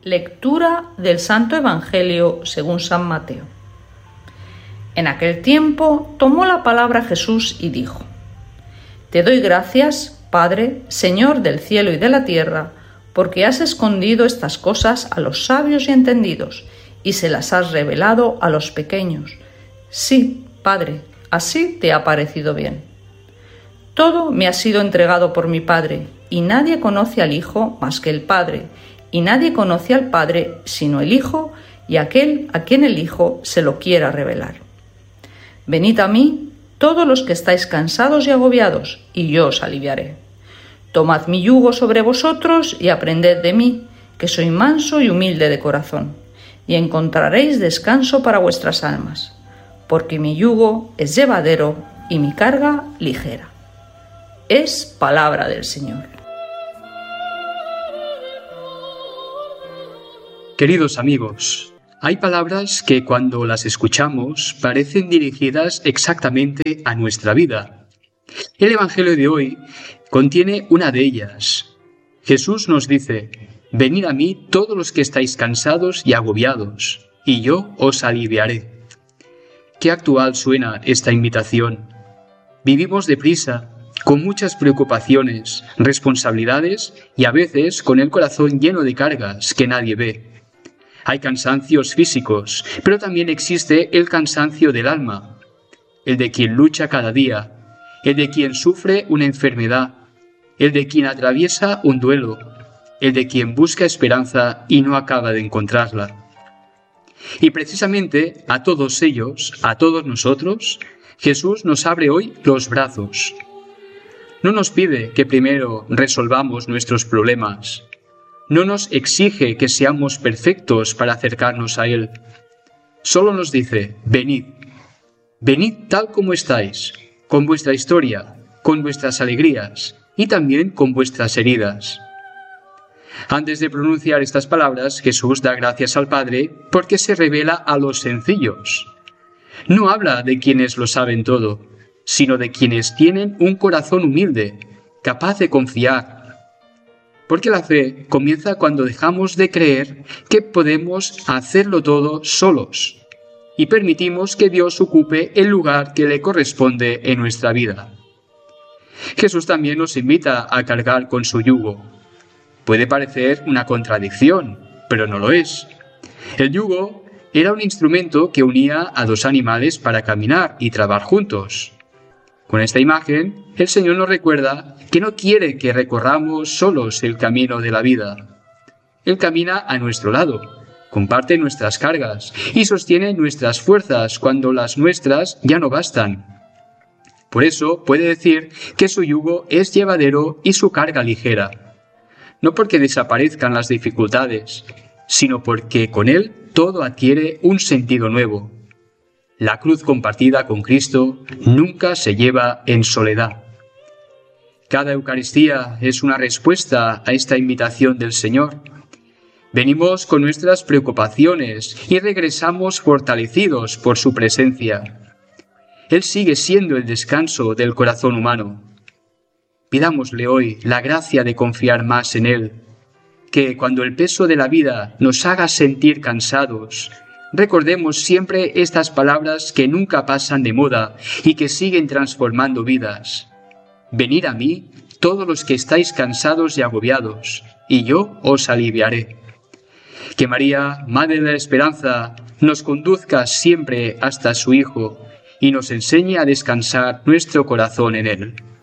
Lectura del Santo Evangelio según San Mateo. En aquel tiempo tomó la palabra Jesús y dijo: Te doy gracias, Padre, Señor del cielo y de la tierra, porque has escondido estas cosas a los sabios y entendidos, y se las has revelado a los pequeños. Sí, Padre, así te ha parecido bien. Todo me ha sido entregado por mi Padre, y nadie conoce al Hijo más que el Padre, y nadie conoce al Padre sino el Hijo y aquel a quien el Hijo se lo quiera revelar. Venid a mí, todos los que estáis cansados y agobiados, y yo os aliviaré. Tomad mi yugo sobre vosotros y aprended de mí, que soy manso y humilde de corazón, y encontraréis descanso para vuestras almas, porque mi yugo es llevadero y mi carga ligera. Es palabra del Señor. Queridos amigos, hay palabras que cuando las escuchamos parecen dirigidas exactamente a nuestra vida. El Evangelio de hoy contiene una de ellas. Jesús nos dice: Venid a mí todos los que estáis cansados y agobiados, y yo os aliviaré. Qué actual suena esta invitación. Vivimos deprisa, con muchas preocupaciones, responsabilidades y a veces con el corazón lleno de cargas que nadie ve. Hay cansancios físicos, pero también existe el cansancio del alma, el de quien lucha cada día, el de quien sufre una enfermedad, el de quien atraviesa un duelo, el de quien busca esperanza y no acaba de encontrarla. Y precisamente a todos ellos, a todos nosotros, Jesús nos abre hoy los brazos. No nos pide que primero resolvamos nuestros problemas. No nos exige que seamos perfectos para acercarnos a Él. Solo nos dice: venid. Venid tal como estáis, con vuestra historia, con vuestras alegrías y también con vuestras heridas. Antes de pronunciar estas palabras, Jesús da gracias al Padre porque se revela a los sencillos. No habla de quienes lo saben todo, sino de quienes tienen un corazón humilde, capaz de confiar. Porque la fe comienza cuando dejamos de creer que podemos hacerlo todo solos y permitimos que Dios ocupe el lugar que le corresponde en nuestra vida. Jesús también nos invita a cargar con su yugo. Puede parecer una contradicción, pero no lo es. El yugo era un instrumento que unía a dos animales para caminar y trabajar juntos. Con esta imagen, el Señor nos recuerda que no quiere que recorramos solos el camino de la vida. Él camina a nuestro lado, comparte nuestras cargas y sostiene nuestras fuerzas cuando las nuestras ya no bastan. Por eso puede decir que su yugo es llevadero y su carga ligera. No porque desaparezcan las dificultades, sino porque con él todo adquiere un sentido nuevo. La cruz compartida con Cristo nunca se lleva en soledad. Cada Eucaristía es una respuesta a esta invitación del Señor. Venimos con nuestras preocupaciones y regresamos fortalecidos por su presencia. Él sigue siendo el descanso del corazón humano. Pidámosle hoy la gracia de confiar más en Él, que cuando el peso de la vida nos haga sentir cansados, recordemos siempre estas palabras que nunca pasan de moda y que siguen transformando vidas. Venid a mí, todos los que estáis cansados y agobiados, y yo os aliviaré. Que María, Madre de la Esperanza, nos conduzca siempre hasta su Hijo y nos enseñe a descansar nuestro corazón en Él.